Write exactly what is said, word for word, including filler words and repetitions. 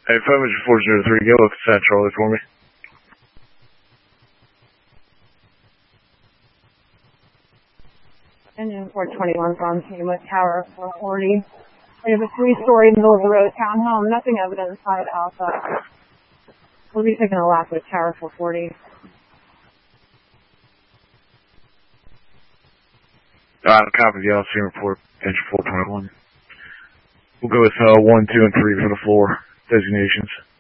Hey, Foamage four zero three, go look at Charlie for me. Engine four twenty-one from Kima Tower four forty. We have a three-story middle of the road townhome, nothing evident inside Alpha. We'll be taking a lap with Tower four forty. Alright, copy the L C report, engine four twenty-one. We'll go with uh, one, two, and three for the floor designations.